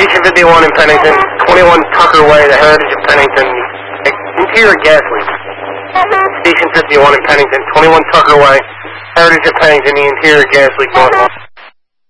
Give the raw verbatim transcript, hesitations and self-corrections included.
Station fifty-one in Pennington, twenty-one Tucker Way, the Heritage of Pennington, interior gas leak. Station fifty-one in Pennington, twenty-one Tucker Way, Heritage of Pennington, the interior gas leak northwest.